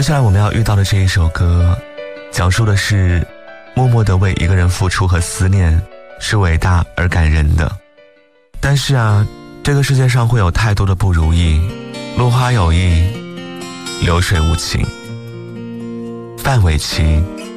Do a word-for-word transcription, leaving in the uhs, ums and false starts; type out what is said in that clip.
接下来我们要遇到的这一首歌，讲述的是默默地为一个人付出和思念是伟大而感人的。但是啊，这个世界上会有太多的不如意，落花有意，流水无情。范玮琪，